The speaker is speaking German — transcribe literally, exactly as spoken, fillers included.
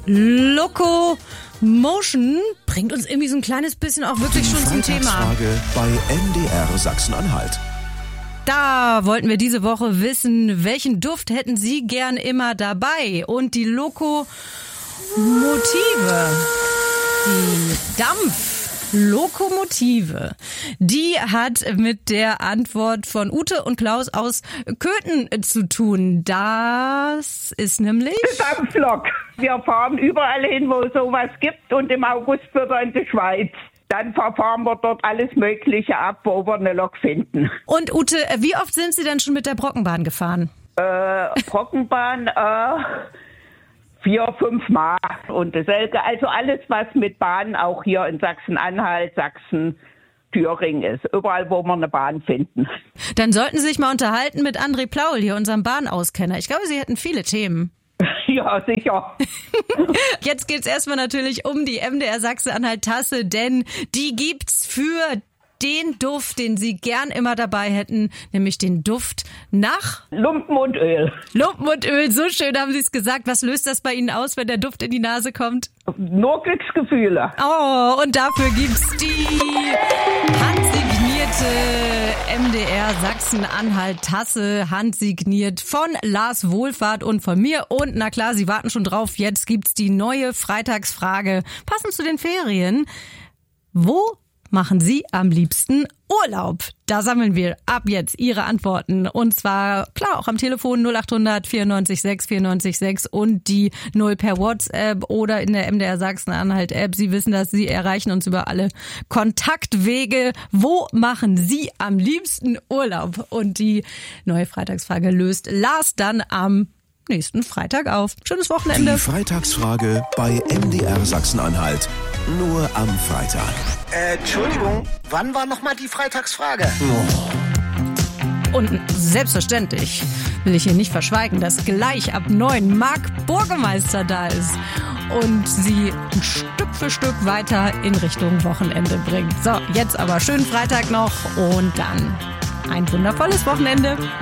Locomotion bringt uns irgendwie so ein kleines bisschen auch wirklich schon zum Thema. Freitagsfrage bei M D R Sachsen-Anhalt. Da wollten wir diese Woche wissen, welchen Duft hätten Sie gern immer dabei? Und die Lokomotive, die Dampflokomotive, die hat mit der Antwort von Ute und Klaus aus Köthen zu tun. Das ist nämlich... Dampflok. Wir fahren überall hin, wo es sowas gibt, und im August wird er in die Schweiz. Dann verfahren wir dort alles Mögliche ab, wo wir eine Lok finden. Und Ute, wie oft sind Sie denn schon mit der Brockenbahn gefahren? Äh, Brockenbahn, äh, vier, fünf Mal. Und dasselbe, also alles, was mit Bahn auch hier in Sachsen-Anhalt, Sachsen, Thüringen ist. Überall, wo wir eine Bahn finden. Dann sollten Sie sich mal unterhalten mit André Plaul, hier unserem Bahnauskenner. Ich glaube, Sie hätten viele Themen. Ja, sicher. Jetzt geht's erstmal natürlich um die M D R Sachsen-Anhalt-Tasse, denn die gibt's für den Duft, den Sie gern immer dabei hätten, nämlich den Duft nach Lumpen und Öl. Lumpen und Öl, so schön haben Sie es gesagt. Was löst das bei Ihnen aus, wenn der Duft in die Nase kommt? Nur Glücksgefühle. Oh, und dafür gibt's die handsignierte M D R Sachsen-Anhalt-Tasse, handsigniert von Lars Wohlfahrt und von mir. Und na klar, Sie warten schon drauf, jetzt gibt's die neue Freitagsfrage. Passend zu den Ferien. Wo machen Sie am liebsten Urlaub? Da sammeln wir ab jetzt Ihre Antworten. Und zwar, klar, auch am Telefon null acht hundert vierundneunzig sechs vierundneunzig sechs und die null per WhatsApp oder in der M D R Sachsen-Anhalt-App. Sie wissen das, Sie erreichen uns über alle Kontaktwege. Wo machen Sie am liebsten Urlaub? Und die neue Freitagsfrage löst Lars dann am nächsten Freitag auf. Schönes Wochenende. Die Freitagsfrage bei M D R Sachsen-Anhalt. Nur am Freitag. Äh, Entschuldigung, wann war nochmal die Freitagsfrage? Und selbstverständlich will ich hier nicht verschweigen, dass gleich ab neun Marc Burgemeister da ist und sie Stück für Stück weiter in Richtung Wochenende bringt. So, jetzt aber schönen Freitag noch und dann ein wundervolles Wochenende.